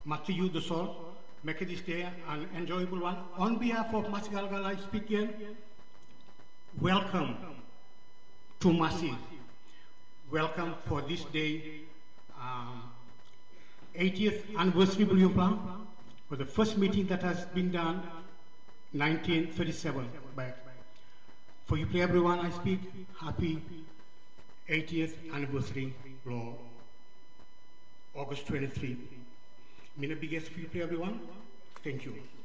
Mati you the soul, make this day an enjoyable one. On behalf of Masi Galgal, I speak here. Welcome to Masi. Welcome for this day, 80th anniversary Bouillon Plan, for the first meeting that has been done 1937 back. For you everyone, I speak happy 80th anniversary law, August 23. Mina biggest for you everyone. Thank you.